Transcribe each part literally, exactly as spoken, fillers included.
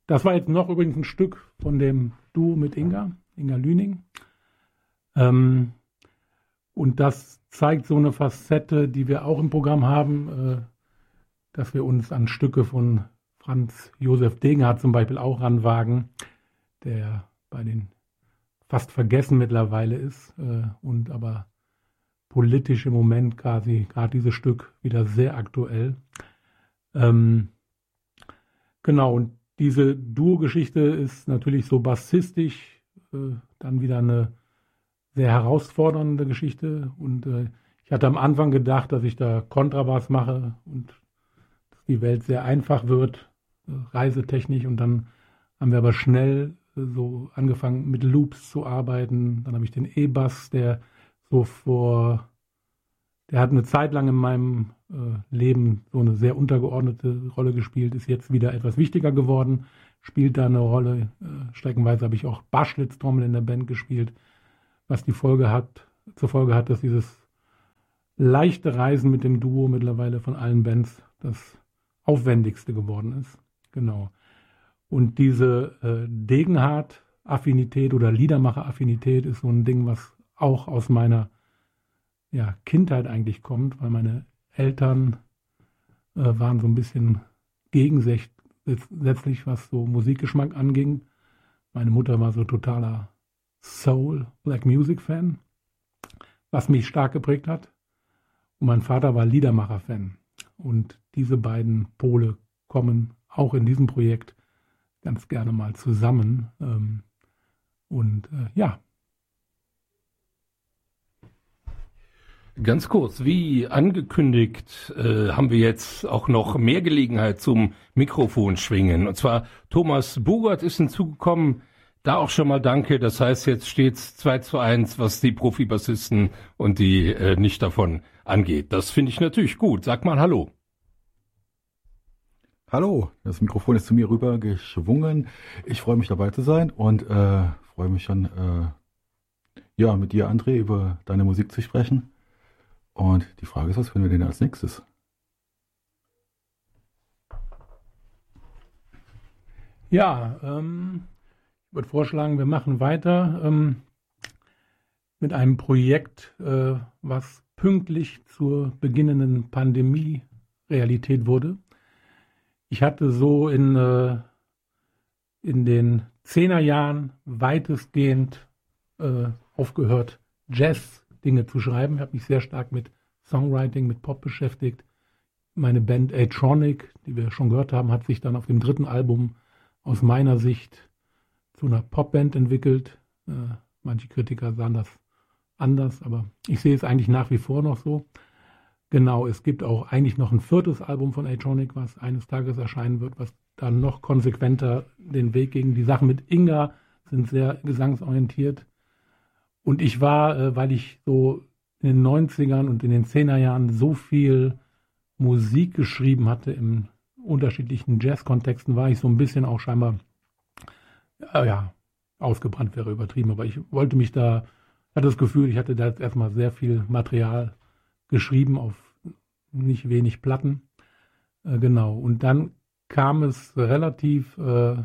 das war jetzt noch übrigens ein Stück von dem Duo mit Inga, Inga Lüning. Ähm, und das zeigt so eine Facette, die wir auch im Programm haben, äh, dass wir uns an Stücke von Franz Josef Degenhardt zum Beispiel auch ranwagen, der bei den fast vergessen mittlerweile ist äh, und aber politisch im Moment quasi gerade dieses Stück wieder sehr aktuell. Ähm, genau, und diese Duo-Geschichte ist natürlich so bassistisch, äh, dann wieder eine sehr herausfordernde Geschichte. Und äh, ich hatte am Anfang gedacht, dass ich da Kontrabass mache und dass die Welt sehr einfach wird, äh, reisetechnisch. Und dann haben wir aber schnell äh, so angefangen, mit Loops zu arbeiten. Dann habe ich den E-Bass, der so vor, der hat eine Zeit lang in meinem äh, Leben so eine sehr untergeordnete Rolle gespielt, ist jetzt wieder etwas wichtiger geworden, spielt da eine Rolle. Äh, streckenweise habe ich auch Barschlitztrommel in der Band gespielt, was die Folge hat, zur Folge hat, dass dieses leichte Reisen mit dem Duo mittlerweile von allen Bands das aufwendigste geworden ist. Genau. Und diese äh, Degenhardt-Affinität oder Liedermacher-Affinität ist so ein Ding, was auch aus meiner ja, Kindheit eigentlich kommt, weil meine Eltern äh, waren so ein bisschen gegensätzlich, was so Musikgeschmack anging. Meine Mutter war so totaler Soul, Black Music Fan, was mich stark geprägt hat. Und mein Vater war Liedermacher-Fan. Und diese beiden Pole kommen auch in diesem Projekt ganz gerne mal zusammen. Ähm, und äh, ja. Ganz kurz, wie angekündigt, äh, haben wir jetzt auch noch mehr Gelegenheit zum Mikrofon schwingen. Und zwar Thomas Bogert ist hinzugekommen. Da auch schon mal danke. Das heißt, jetzt steht's zwei zu eins, was die Profibassisten und die äh, nicht davon angeht. Das finde ich natürlich gut. Sag mal Hallo. Hallo, das Mikrofon ist zu mir rüber geschwungen. Ich freue mich dabei zu sein und äh, freue mich schon, äh, ja, mit dir, André, über deine Musik zu sprechen. Und die Frage ist, was finden wir denn als nächstes? Ja, ähm, ich würde vorschlagen, wir machen weiter ähm, mit einem Projekt, äh, was pünktlich zur beginnenden Pandemie Realität wurde. Ich hatte so in, äh, in den Zehnerjahren weitestgehend äh, aufgehört, Jazz-Dinge zu schreiben. Ich habe mich sehr stark mit Songwriting, mit Pop beschäftigt. Meine Band A-Tronic, die wir schon gehört haben, hat sich dann auf dem dritten Album aus meiner Sicht zu einer Popband entwickelt. Äh, manche Kritiker sahen das anders, aber ich sehe es eigentlich nach wie vor noch so. Genau, es gibt auch eigentlich noch ein viertes Album von A-Tronic, was eines Tages erscheinen wird, was dann noch konsequenter den Weg ging. Die Sachen mit Inga sind sehr gesangsorientiert. Und ich war, äh, weil ich so in den neunzigern und in den Zehnerjahren so viel Musik geschrieben hatte in unterschiedlichen Jazz-Kontexten, war ich so ein bisschen auch scheinbar, äh, ja, ausgebrannt wäre übertrieben. Aber ich wollte mich da, hatte das Gefühl, ich hatte da jetzt erstmal sehr viel Material geschrieben auf nicht wenig Platten. Äh, genau. Und dann kam es relativ äh,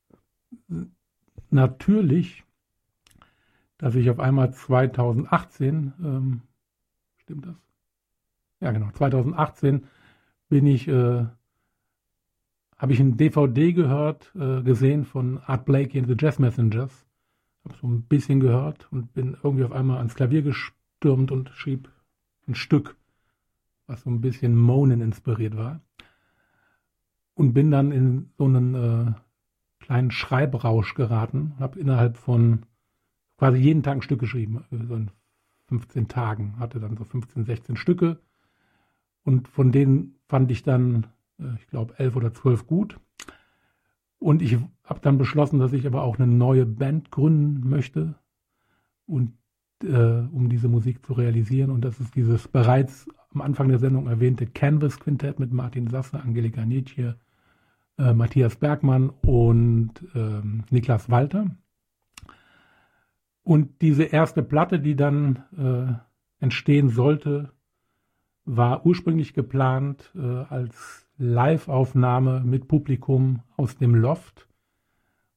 natürlich, dass ich auf einmal zweitausendachtzehn, ähm, stimmt das? Ja, genau, zweitausendachtzehn bin ich, äh, habe ich ein D V D gehört, äh, gesehen von Art Blakey and the Jazz Messengers. Habe so ein bisschen gehört und bin irgendwie auf einmal ans Klavier gestürmt und schrieb ein Stück, was so ein bisschen Moanen inspiriert war. Und bin dann in so einen äh, kleinen Schreibrausch geraten. Habe innerhalb von quasi jeden Tag ein Stück geschrieben. So in fünfzehn Tagen. Hatte dann so fünfzehn, sechzehn Stücke. Und von denen fand ich dann, äh, ich glaube, elf oder zwölf gut. Und ich habe dann beschlossen, dass ich aber auch eine neue Band gründen möchte. Und Äh, um diese Musik zu realisieren. Und das ist dieses bereits am Anfang der Sendung erwähnte Canvas Quintett mit Martin Sasse, Angelika Nietje, äh, Matthias Bergmann und ähm, Niklas Walter. Und diese erste Platte, die dann äh, entstehen sollte, war ursprünglich geplant äh, als Live-Aufnahme mit Publikum aus dem Loft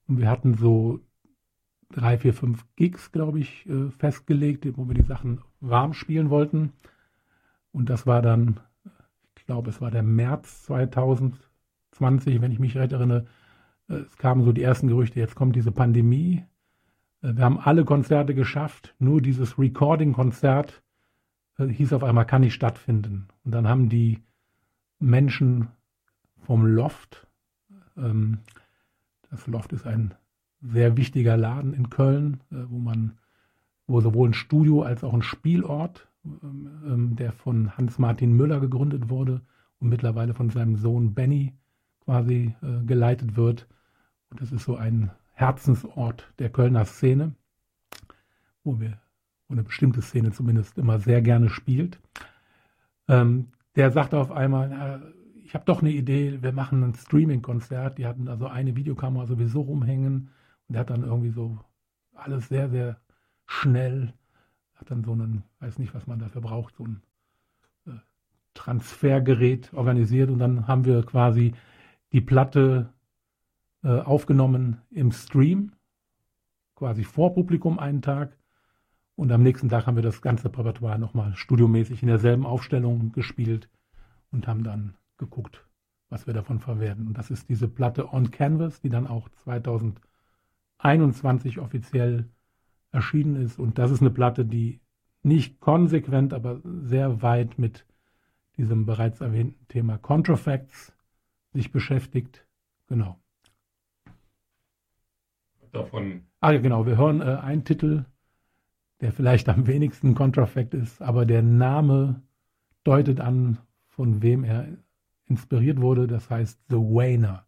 Und wir hatten so drei, vier, fünf Gigs, glaube ich, äh, festgelegt, wo wir die Sachen warm spielen wollten. Und das war dann, ich glaube, es war der März zwanzig zwanzig, wenn ich mich recht erinnere. Äh, es kamen so die ersten Gerüchte, jetzt kommt diese Pandemie. Äh, wir haben alle Konzerte geschafft, nur dieses Recording-Konzert äh, hieß auf einmal, kann nicht stattfinden. Und dann haben die Menschen vom Loft, ähm, das Loft ist ein sehr wichtiger Laden in Köln, äh, wo man, wo sowohl ein Studio als auch ein Spielort, ähm, der von Hans-Martin Müller gegründet wurde und mittlerweile von seinem Sohn Benny quasi äh, geleitet wird. Und das ist so ein Herzensort der Kölner Szene, wo wir, wo eine bestimmte Szene zumindest immer sehr gerne spielt. Ähm, der sagte auf einmal, na, ich habe doch eine Idee, wir machen ein Streaming-Konzert. Die hatten also eine Videokamera sowieso rumhängen. Und der hat dann irgendwie so alles sehr, sehr schnell, hat dann so einen, weiß nicht, was man dafür braucht, so ein äh, Transfergerät organisiert. Und dann haben wir quasi die Platte äh, aufgenommen im Stream, quasi vor Publikum einen Tag. Und am nächsten Tag haben wir das ganze Repertoire nochmal studiomäßig in derselben Aufstellung gespielt und haben dann geguckt, was wir davon verwerten. Und das ist diese Platte On Canvas, die dann auch zwanzig einundzwanzig offiziell erschienen ist. Und das ist eine Platte, die nicht konsequent, aber sehr weit mit diesem bereits erwähnten Thema Contrafacts sich beschäftigt. Genau. Davon. Ah ja, genau. Wir hören äh, einen Titel, der vielleicht am wenigsten Contrafact ist, aber der Name deutet an, von wem er inspiriert wurde. Das heißt The Wainer.